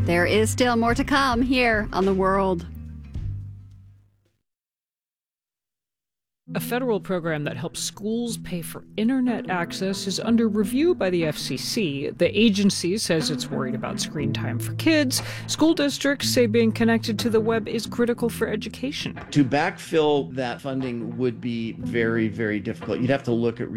There is still more to come here on The World. A federal program that helps schools pay for internet access is under review by the FCC. The agency says it's worried about screen time for kids. School districts say being connected to the web is critical for education. To backfill that funding would be very, very difficult. You'd have to look at